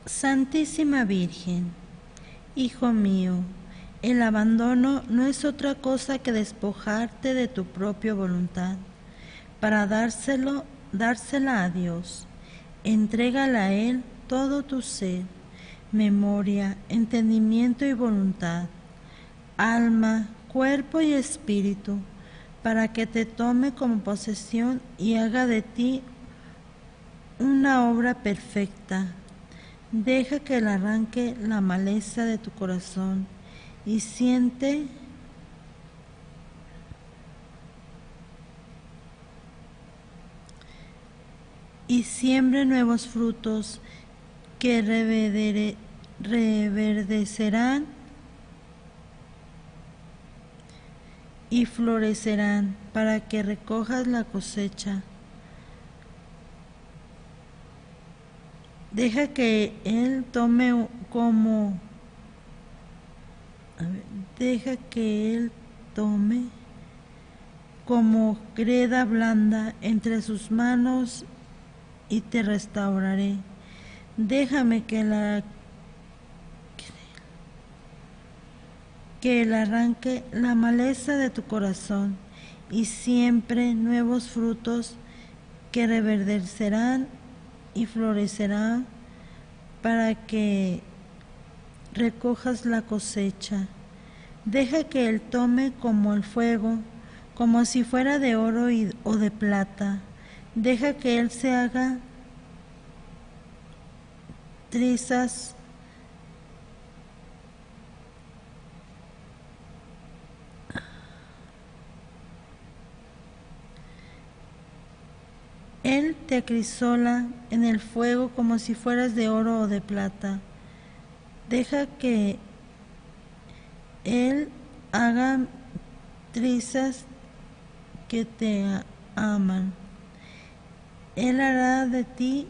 Santísima Virgen, Hijo mío, el abandono no es otra cosa que despojarte de tu propia voluntad para dársela a Dios. Entrégala a Él todo tu ser, memoria, entendimiento y voluntad, alma, cuerpo y espíritu, para que te tome como posesión y haga de ti una obra perfecta. Deja que Él arranque la maleza de tu corazón y siembre nuevos frutos que reverdecerán y florecerán para que recojas la cosecha. Deja que Él tome como greda blanda entre sus manos y te restauraré. Déjame que Él arranque la maleza de tu corazón y siempre nuevos frutos que reverdecerán y florecerán para que recojas la cosecha. Deja que Él tome como el fuego, como si fuera de oro o de plata. Deja que Él se haga trizas Él te acrisola en el fuego como si fueras de oro o de plata. Deja que Él haga trizas que te aman. Él hará de ti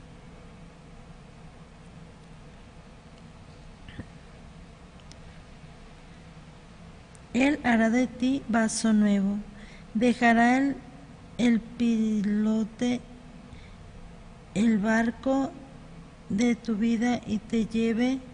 vaso nuevo. Dejará el pilote el barco de tu vida y te lleve